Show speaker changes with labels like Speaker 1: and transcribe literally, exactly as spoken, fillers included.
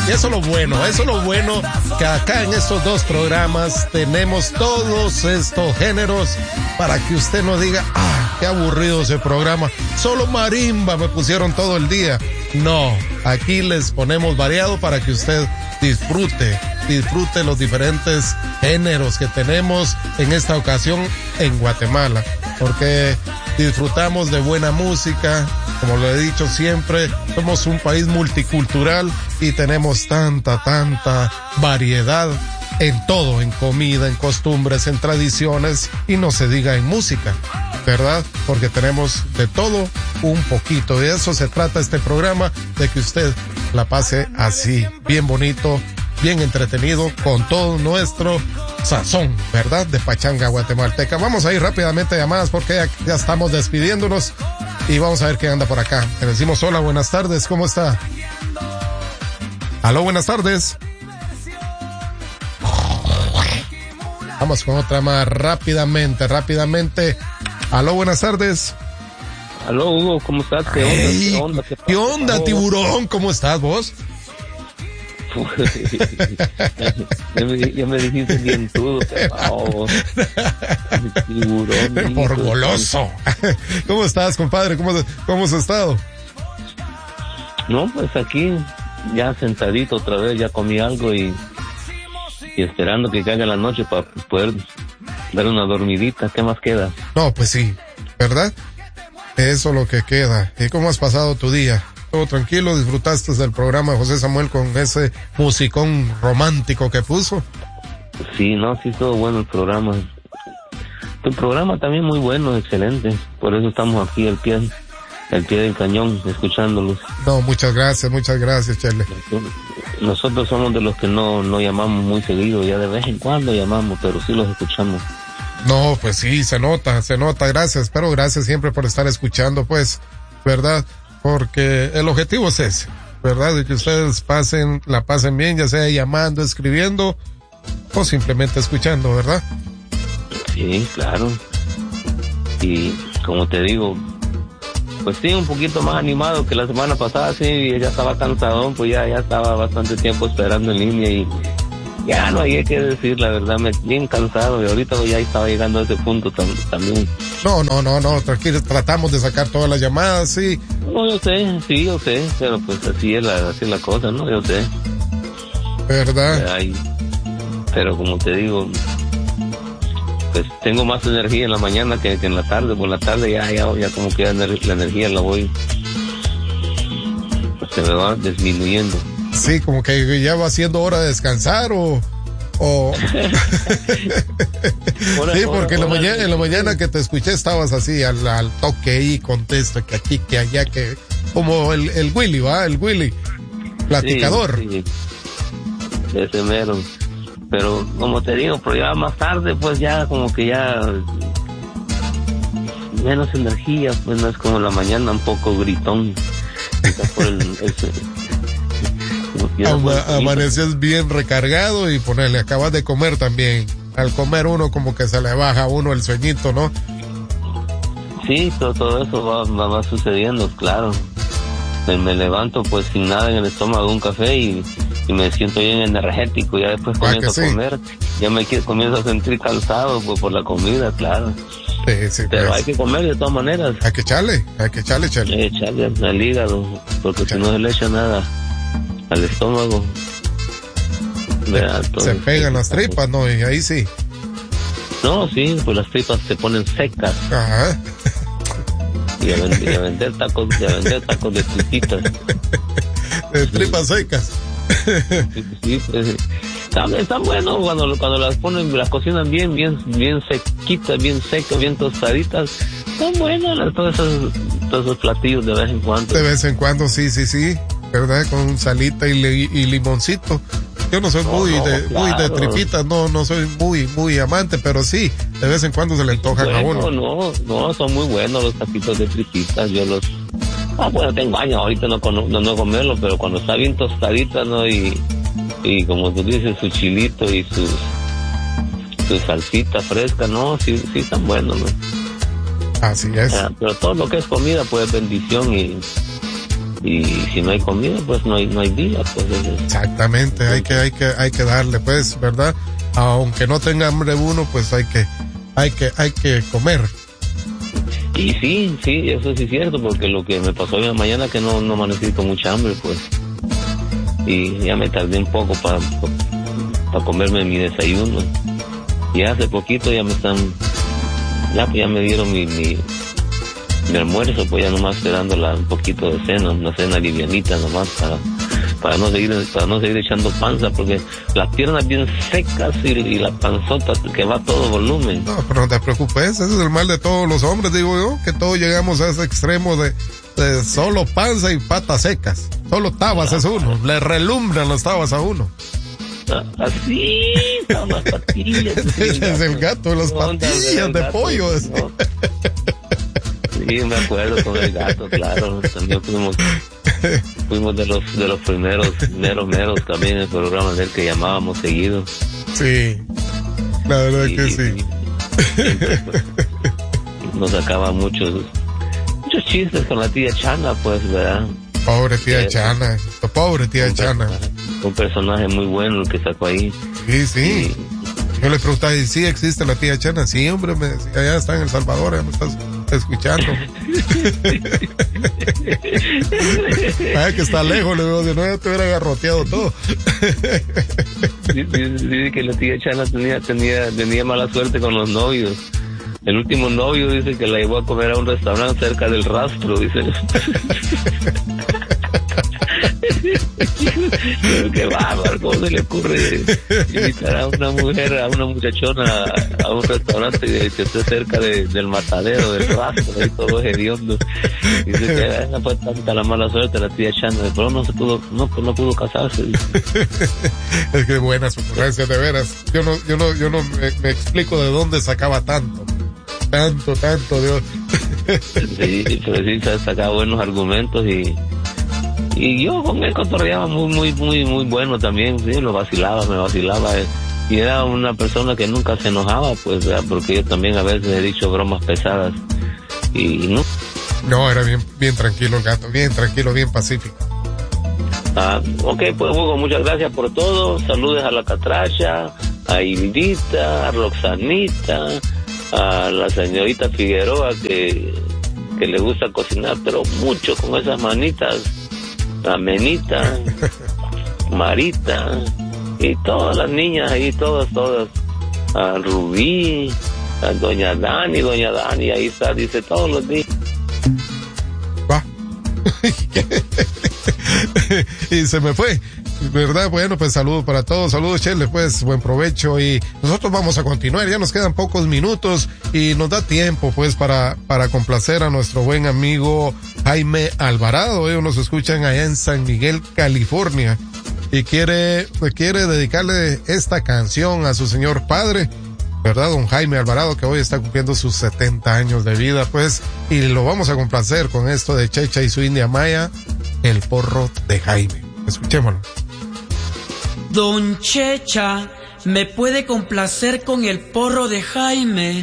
Speaker 1: Y eso es lo bueno, eso es lo bueno, que acá en estos dos programas tenemos todos estos géneros para que usted no diga, ah, qué aburrido ese programa, solo marimba me pusieron todo el día. No, aquí les ponemos variado para que usted disfrute, disfrute los diferentes géneros que tenemos en esta ocasión en Guatemala, porque disfrutamos de buena música. Como lo he dicho siempre, somos un país multicultural y tenemos tanta, tanta variedad en todo, en comida, en costumbres, en tradiciones y no se diga en música, ¿verdad? Porque tenemos de todo un poquito. De eso se trata este programa, de que usted la pase así, bien bonito, bien entretenido, con todo nuestro sazón, ¿verdad? De pachanga guatemalteca. Vamos a ir rápidamente a llamadas porque ya, ya estamos despidiéndonos. Y vamos a ver qué anda por acá. Le decimos hola, buenas tardes, ¿cómo está? Aló, buenas tardes. Vamos con otra más rápidamente, rápidamente. Aló, buenas tardes.
Speaker 2: Aló, Hugo, ¿cómo estás? ¿Qué onda?
Speaker 1: Hey,
Speaker 2: ¿Qué onda? ¿Qué,
Speaker 1: ¿Qué onda, tiburón? ¿Cómo estás vos?
Speaker 2: ya, me, ya me dijiste bien todo, oh, tiburón.
Speaker 1: Por goloso. ¿Cómo estás, compadre? ¿Cómo, cómo has estado?
Speaker 2: No, pues aquí, ya sentadito otra vez, ya comí algo y, y esperando que caiga la noche para poder dar una dormidita. ¿Qué más queda?
Speaker 1: No, pues sí, ¿verdad? Eso es lo que queda. ¿Y cómo has pasado tu día? ¿Todo tranquilo? ¿Disfrutaste del programa de José Samuel con ese musicón romántico que puso?
Speaker 2: Sí, no, sí, todo bueno el programa. Tu programa también muy bueno, excelente. Por eso estamos aquí al pie, al pie del cañón, escuchándolos.
Speaker 1: No, muchas gracias, muchas gracias, Chele.
Speaker 2: Nosotros somos de los que no, no llamamos muy seguido, ya de vez en cuando llamamos, pero sí los escuchamos.
Speaker 1: No, pues sí, se nota, se nota, gracias, pero gracias siempre por estar escuchando, pues, ¿verdad? Porque el objetivo es ese, ¿verdad? De que ustedes pasen, la pasen bien, ya sea llamando, escribiendo o simplemente escuchando, ¿verdad?
Speaker 2: Sí, claro. Y como te digo, pues sí, un poquito más animado que la semana pasada, sí, ya estaba cansadón, pues ya, ya estaba bastante tiempo esperando en línea y ya no hay que decir, la verdad, me bien cansado y ahorita ya estaba llegando a ese punto tam, también.
Speaker 1: No, no, no, no, tranquilo, tratamos de sacar todas las llamadas, sí.
Speaker 2: No, yo sé, sí, yo sé, pero pues así es la, así es la cosa, ¿no? Yo sé.
Speaker 1: ¿Verdad?
Speaker 2: Ay, pero como te digo, pues tengo más energía en la mañana que, que en la tarde, por la tarde ya, ya, ya como que ya la energía la voy, pues se me va disminuyendo.
Speaker 1: Sí, como que ya va siendo hora de descansar o... o... sí, porque en la mañana, en la mañana que te escuché estabas así al, al toque y contesto que aquí, que allá, que como el, el Willy, ¿va? El Willy, platicador.
Speaker 2: Sí, sí. Ese mero. Pero como te digo, pero ya más tarde pues ya como que ya menos energía, pues no es como la mañana un poco gritón. Por el, ese,
Speaker 1: Ama, amaneces bien recargado y ponerle, acabas de comer también. Al comer uno como que se le baja a uno el sueñito, ¿no?
Speaker 2: Sí, todo, todo eso va, va, va sucediendo, claro. Me, me levanto pues sin nada en el estómago, un café y, y me siento bien energético. Ya después comienzo
Speaker 1: sí?
Speaker 2: a comer, ya me comienzo a sentir cansado pues, por la comida, claro.
Speaker 1: Sí, sí,
Speaker 2: pero
Speaker 1: pues,
Speaker 2: hay que comer de todas maneras.
Speaker 1: Hay que echarle, hay que echarle, echarle.
Speaker 2: Hay que echarle al hígado, porque echarle. Si no se le echa nada al estómago,
Speaker 1: vea, se, se pegan las tripas, ¿no? Y ahí sí.
Speaker 2: No, sí, pues las tripas se ponen secas.
Speaker 1: Ajá.
Speaker 2: Y a vender, y a vender tacos, y a vender tacos de tripitas.
Speaker 1: De tripas sí. secas.
Speaker 2: Sí, sí, pues, están, están buenos cuando, cuando las ponen, las cocinan bien, bien, bien sequitas, bien secas, bien tostaditas. Están buenas las, todos esos, todos esos platillos de vez en cuando.
Speaker 1: De vez en cuando, sí, sí, sí. ¿Verdad? Con salita y, li, y limoncito. Yo no soy no, muy no, de claro. muy de tripitas, no no soy muy muy amante, pero sí, de vez en cuando se le antojan
Speaker 2: bueno,
Speaker 1: a uno.
Speaker 2: No, no, son muy buenos los taquitos de tripitas, yo los... Ah, bueno, tengo años, ahorita no, no, no comerlo, pero cuando está bien tostadita, ¿no? Y, y como tú dices, su chilito y sus su salsita fresca, ¿no? Sí, sí están buenos, ¿no?
Speaker 1: Así es.
Speaker 2: Ah, pero todo lo que es comida, pues, bendición y... y si no hay comida, pues no hay no hay vida, pues.
Speaker 1: Exactamente, hay que hay que hay que darle, pues, ¿verdad? Aunque no tenga hambre uno, pues hay que hay que hay que comer.
Speaker 2: Y sí, sí, eso sí es cierto, porque lo que me pasó hoy en la mañana que no no amanecí con mucha hambre, pues. Y ya me tardé un poco para para comerme mi desayuno. Y hace poquito ya me están ya ya me dieron mi mi mi almuerzo, pues ya nomás esperando la, un poquito de cena, una cena livianita nomás para para no seguir para no seguir echando panza, porque las piernas bien secas y, y la panzota que va a todo volumen.
Speaker 1: No, pero no te preocupes, ese es el mal de todos los hombres, digo yo, que todos llegamos a ese extremo de, de solo panza y patas secas. Solo tabas ah, es uno, le relumbran las tabas a uno.
Speaker 2: Así, son las patillas.
Speaker 1: Es el gato, las patillas de pollo.
Speaker 2: No. Sí, me acuerdo con el gato, claro. También fuimos, fuimos de los de los primeros meros meros también en el programa del que llamábamos seguido.
Speaker 1: Sí, la verdad y, que sí.
Speaker 2: Siempre, pues, nos sacaba muchos muchos chistes con la tía Chana, pues, ¿verdad?
Speaker 1: Pobre tía
Speaker 2: eh,
Speaker 1: Chana, pobre tía
Speaker 2: un
Speaker 1: Chana.
Speaker 2: Personaje, un personaje muy bueno el que sacó ahí.
Speaker 1: Sí, sí. Y, yo le preguntaba, ¿sí existe la tía Chana? Sí, hombre, me decía, allá está en El Salvador, ya me estás escuchando. Ay, que está lejos, le digo, si no ya te hubiera agarroteado todo.
Speaker 2: Dice, dice que la tía Chana tenía, tenía, tenía mala suerte con los novios. El último novio dice que la llevó a comer a un restaurante cerca del Rastro, dice. Qué bárbaro, ¿cómo se le ocurre invitar a una mujer, a una muchachona a un restaurante que esté cerca de, del matadero, del Rastro, ahí todo hediondo? Dice que no fue tanta la mala suerte la tía Chana, pero no se pudo, no, no pudo casarse.
Speaker 1: Es que buenas ocurrencias, de veras. Yo no, yo no, yo no me, me explico de dónde sacaba tanto. Tanto, tanto, Dios.
Speaker 2: Sí, pero sí sacaba buenos argumentos y y yo con él cotorreaba muy, muy, muy, muy bueno también, sí, lo vacilaba, me vacilaba. Eh. Y era una persona que nunca se enojaba, pues, ¿verdad? Porque yo también a veces he dicho bromas pesadas y, y no.
Speaker 1: No, era bien, bien tranquilo el gato, bien tranquilo, bien pacífico.
Speaker 2: Ah, ok, pues Hugo, muchas gracias por todo. Saludes a la Catracha, a Hildita, a Roxanita, a la señorita Figueroa que, que le gusta cocinar, pero mucho con esas manitas. A Menita, Marita y todas las niñas ahí, todas, todas. A Rubí, a Doña Dani, Doña Dani, ahí está, dice todos los días.
Speaker 1: Va. Y se me fue. ¿Verdad? Bueno, pues saludos para todos, saludos Chele, pues buen provecho y nosotros vamos a continuar, ya nos quedan pocos minutos y nos da tiempo pues para, para complacer a nuestro buen amigo Jaime Alvarado. Ellos nos escuchan allá en San Miguel, California y quiere, quiere dedicarle esta canción a su señor padre, ¿verdad? Don Jaime Alvarado, que hoy está cumpliendo sus setenta años de vida, pues, y lo vamos a complacer con esto de Checha y su India Maya, El Porro de Jaime. Escuchémoslo.
Speaker 3: Don Checha, ¿me puede complacer con El Porro de Jaime?